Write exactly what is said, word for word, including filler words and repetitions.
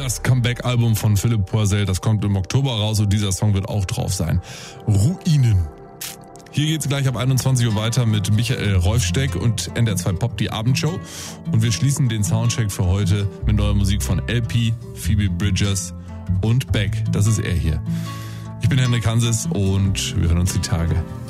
Das Comeback-Album von Philipp Poisel, das kommt im Oktober raus und dieser Song wird auch drauf sein. Ruinen. Hier geht's gleich ab einundzwanzig Uhr weiter mit Michael Rolfsteck und N D R zwei Pop, die Abendshow. Und wir schließen den Soundcheck für heute mit neuer Musik von L P, Phoebe Bridgers und Beck. Das ist er hier. Ich bin Henrik Hanses und wir hören uns die Tage.